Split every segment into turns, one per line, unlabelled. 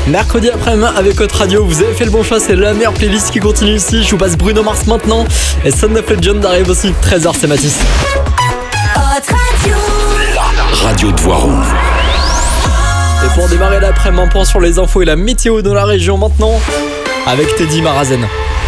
Mercredi après-midi avec votre radio, vous avez fait le bon choix, c'est la meilleure playlist qui continue ici. Je vous passe Bruno Mars maintenant et Son of Legend arrive aussi, 13h c'est Mathis.
La radio de Voiron.
Et pour démarrer l'après-midi, un point sur les infos et la météo dans la région maintenant avec Teddy Marazen.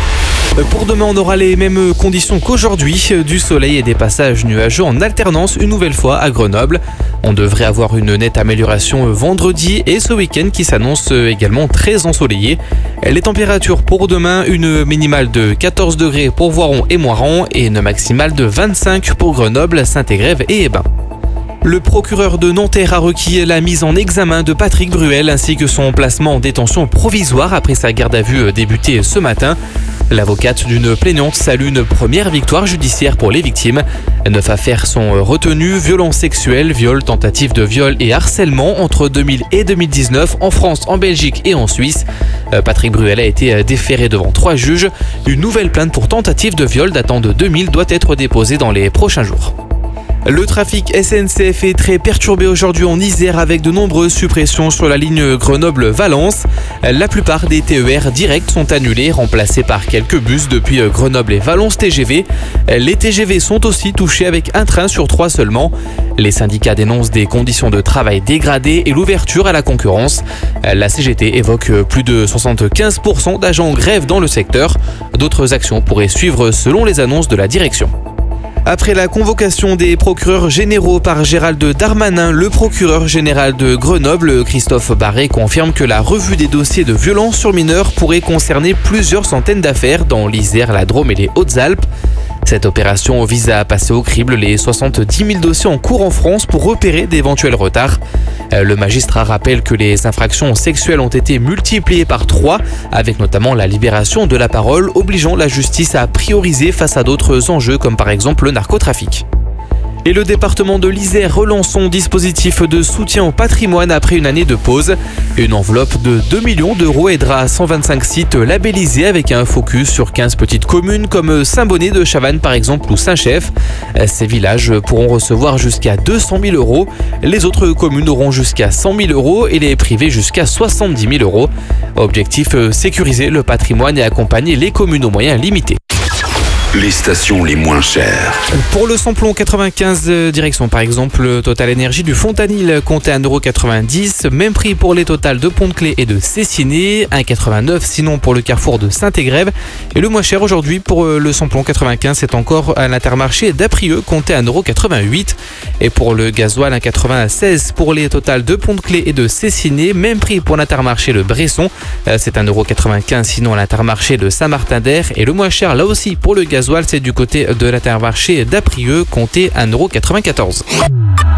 Pour demain, on aura les mêmes conditions qu'aujourd'hui, du soleil et des passages nuageux en alternance une nouvelle fois à Grenoble. On devrait avoir une nette amélioration vendredi et ce week-end qui s'annonce également très ensoleillé. Les températures pour demain, une minimale de 14 degrés pour Voiron et Moirans et une maximale de 25 pour Grenoble, Saint-Égrève et Hébin. Le procureur de Nanterre a requis la mise en examen de Patrick Bruel ainsi que son placement en détention provisoire après sa garde à vue débutée ce matin. L'avocate d'une plaignante salue une première victoire judiciaire pour les victimes. 9 affaires sont retenues, violences sexuelles, viol, tentative de viol et harcèlement entre 2000 et 2019 en France, en Belgique et en Suisse. Patrick Bruel a été déféré devant 3 juges. Une nouvelle plainte pour tentative de viol datant de 2000 doit être déposée dans les prochains jours. Le trafic SNCF est très perturbé aujourd'hui en Isère avec de nombreuses suppressions sur la ligne Grenoble-Valence. La plupart des TER directs sont annulés, remplacés par quelques bus depuis Grenoble et Valence TGV. Les TGV sont aussi touchés avec un train sur 3 seulement. Les syndicats dénoncent des conditions de travail dégradées et l'ouverture à la concurrence. La CGT évoque plus de 75% d'agents en grève dans le secteur. D'autres actions pourraient suivre selon les annonces de la direction. Après la convocation des procureurs généraux par Gérald Darmanin, le procureur général de Grenoble, Christophe Barré, confirme que la revue des dossiers de violences sur mineurs pourrait concerner plusieurs centaines d'affaires dans l'Isère, la Drôme et les Hautes-Alpes. Cette opération vise à passer au crible les 70 000 dossiers en cours en France pour repérer d'éventuels retards. Le magistrat rappelle que les infractions sexuelles ont été multipliées par 3, avec notamment la libération de la parole, obligeant la justice à prioriser face à d'autres enjeux comme par exemple le narcotrafic. Et le département de l'Isère relance son dispositif de soutien au patrimoine après une année de pause. Une enveloppe de 2 millions d'euros aidera 125 sites labellisés avec un focus sur 15 petites communes comme Saint-Bonnet de Chavannes par exemple ou Saint-Chef. Ces villages pourront recevoir jusqu'à 200 000 euros. Les autres communes auront jusqu'à 100 000 euros et les privés jusqu'à 70 000 euros. Objectif, sécuriser le patrimoine et accompagner les communes aux moyens limités.
Les stations les moins chères.
Pour le samplon 95 direction par exemple Total Énergie du Fontanil comptait 1,90 €. Même prix pour les Total de Pont-de-Clé et de Cessiné, 1,89 € sinon pour le carrefour de Saint-Égrève. Et le moins cher aujourd'hui pour le samplon 95 c'est encore à l'Intermarché d'Aprieux comptait 1,88 €. Et pour le gasoil 1,96 € pour les Total de Pont-de-Clé et de Cessiné. Même prix pour l'Intermarché de Bresson, c'est 1,95 € sinon à l'Intermarché de Saint-Martin-d'Air. Et le moins cher là aussi pour le gasoil c'est du côté de l'Intermarché d'Aprieux, compté 1,94 €.